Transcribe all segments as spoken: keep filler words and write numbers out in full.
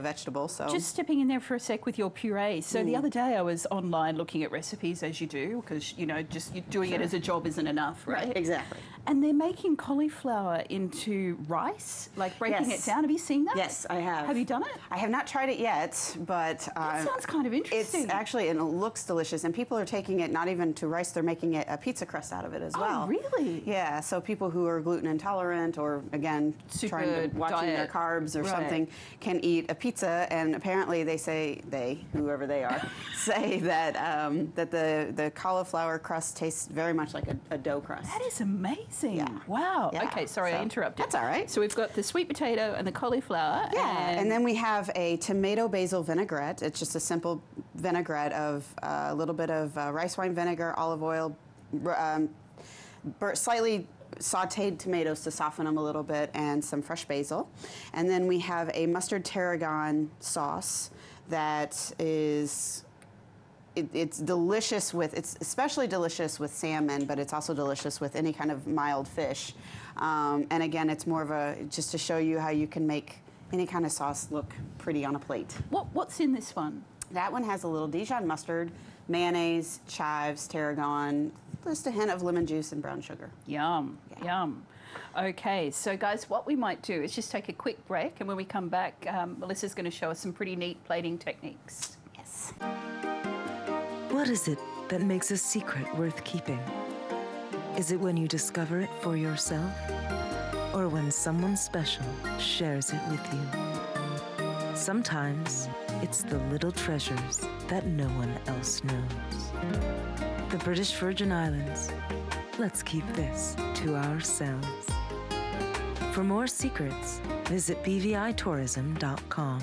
vegetable. So just stepping in there for a sec with your puree. So mm. the other day I was online looking at recipes, as you do, because, you know, just doing sure. it as a job isn't enough, right? Right, exactly. And they're making cauliflower into rice, like breaking yes. it down. Have you seen that? Yes, I have. Have you done it? I have not tried it yet, but uh, that sounds kind of interesting. It's actually, and it looks delicious, and people are taking it not even to rice; they're making it a pizza crust out of it as oh, well. Oh, really? Yeah. So people who are gluten intolerant, or again, Super trying to watching diet. their carbs or right. something, can eat a pizza. And apparently, they say they, whoever they are, say that um, that the the cauliflower crust tastes very much like a, a dough crust. That is amazing. Yeah. Wow. Yeah. Okay. Sorry, so, I interrupted. That's all right. So we've got the sweet potato and the cauliflower. Yeah. And, and then we have a tomato basil vinaigrette. It's just a simple vinaigrette of uh, a little bit of uh, rice wine vinegar, olive oil, um, slightly sauteed tomatoes to soften them a little bit, and some fresh basil. And then we have a mustard tarragon sauce that is It, it's delicious with, it's especially delicious with salmon, but it's also delicious with any kind of mild fish. Um, and again, it's more of a, just to show you how you can make any kind of sauce look pretty on a plate. What, what's in this one? That one has a little Dijon mustard, mayonnaise, chives, tarragon, just a hint of lemon juice and brown sugar. Yum, yeah. yum. Okay, so guys, what we might do is just take a quick break, and when we come back, um, Melissa's going to show us some pretty neat plating techniques. Yes. What is it that makes a secret worth keeping? Is it when you discover it for yourself? Or when someone special shares it with you? Sometimes it's the little treasures that no one else knows. The British Virgin Islands. Let's keep this to ourselves. For more secrets, visit b v i tourism dot com.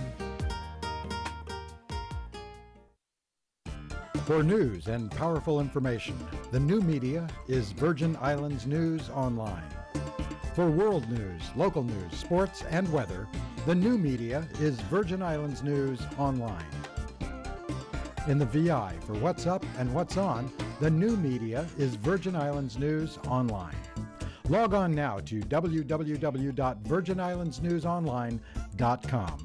For news and powerful information, the new media is Virgin Islands News Online. For world news, local news, sports, and weather, the new media is Virgin Islands News Online. In the V I for what's up and what's on, the new media is Virgin Islands News Online. Log on now to w w w dot virgin islands news online dot com.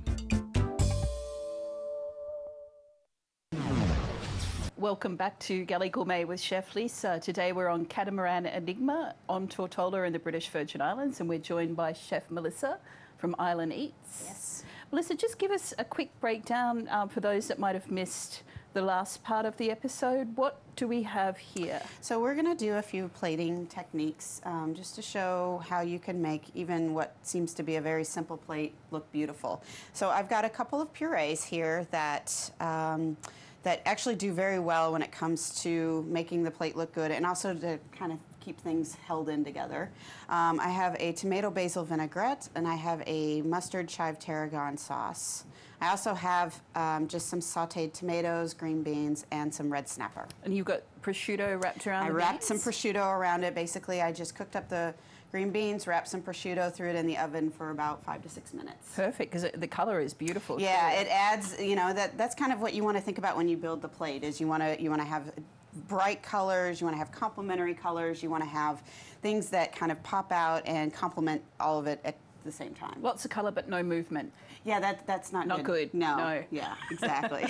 Welcome back to Galley Gourmet with Chef Lisa. Today we're on Catamaran Enigma on Tortola in the British Virgin Islands, and we're joined by Chef Melissa from Island Eats. Yes. Melissa, just give us a quick breakdown um, for those that might have missed the last part of the episode. What do we have here? So we're going to do a few plating techniques um, just to show how you can make even what seems to be a very simple plate look beautiful. So I've got a couple of purees here that um, that actually do very well when it comes to making the plate look good, and also to kind of keep things held in together. Um, I have a tomato basil vinaigrette, and I have a mustard chive tarragon sauce. I also have um, just some sauteed tomatoes, green beans, and some red snapper. And you've got prosciutto wrapped around I the wrapped beans? some prosciutto around it. Basically, I just cooked up the green beans, wrapped some prosciutto, threw it in the oven for about five to six minutes. Perfect, because the color is beautiful. Yeah, too. it adds, you know, that that's kind of what you want to think about when you build the plate, is you want to you want to have bright colors, you want to have complementary colors, you want to have things that kind of pop out and complement all of it at the same time. Lots of color, but no movement. Yeah, that that's not Not good. good. No. No. Yeah, exactly.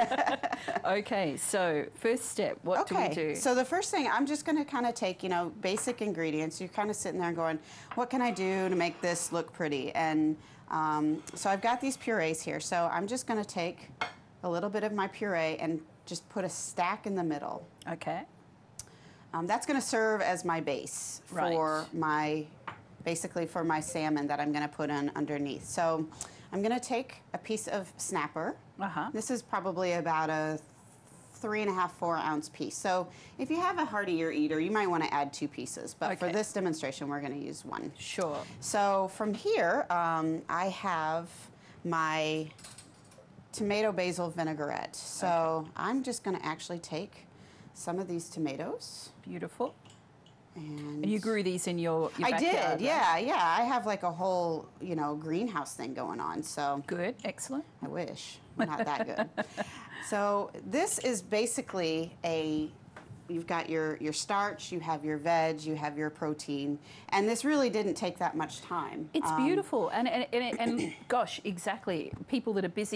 Okay, so first step, what do we do? So the first thing, I'm just going to kind of take, you know, basic ingredients. You're kind of sitting there going, what can I do to make this look pretty? And um, so I've got these purees here. So I'm just going to take a little bit of my puree and just put a stack in the middle. Okay. Um, that's going to serve as my base Right. for my, basically for my salmon that I'm going to put in underneath. So I'm going to take a piece of snapper. Uh-huh. This is probably about a three and a half, four ounce piece. So if you have a heartier eater, you might want to add two pieces. But for Okay. this demonstration, we're going to use one. Sure. So from here, um, I have my tomato basil vinaigrette. So I'm just going to actually take some of these tomatoes. Beautiful. And, And you grew these in your, your I backyard, did, right? yeah, yeah. I have like a whole, you know, greenhouse thing going on. So Good, excellent. I wish. We're not that good. So this is basically a, you've got your, your starch, you have your veg, you have your protein, and this really didn't take that much time. It's Um, beautiful, and, and, and, and gosh, exactly. People that are busy